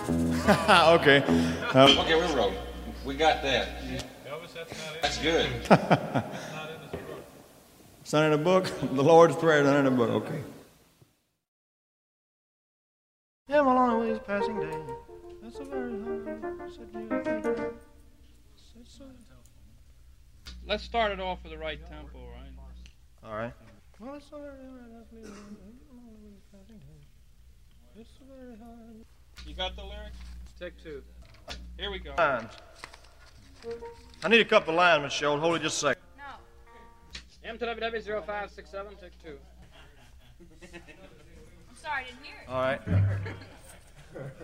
Okay. Okay, we're rolling. We got that. Elvis, that's not it. That's good. It's not in this book. It's not in the book. The Lord's Prayer is not in the book. Okay. Yeah, my lonely ways passing day. That's a very hard city. Let's start it off with the right tempo, right? All right. Well, it's a very hard passing day. It's a very hard. You got the lyrics? Take two. Here we go. Lines. I need a couple of lines, Miss Schultz. Hold it just a second. No. M2WW0567, take two. I'm sorry, I didn't hear it. All right.